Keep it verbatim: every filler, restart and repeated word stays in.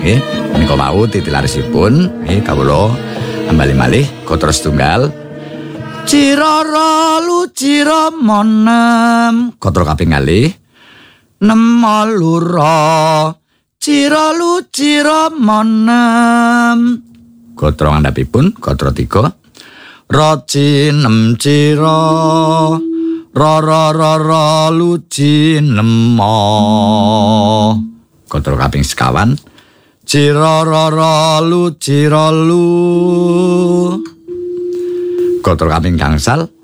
nggih. Menika wau titilarisipun nggih kawula ambali malih gatra setunggal. Cirara lucira monem gatra kaping kalih. Nemalura cira lucira monem gatra ngandhapipun gatra tiga. Raci nem cira ra ra ra ra luci nemo gatra kaping sekawan. Cira ra ra luci ra lu gatra kaping gangsal.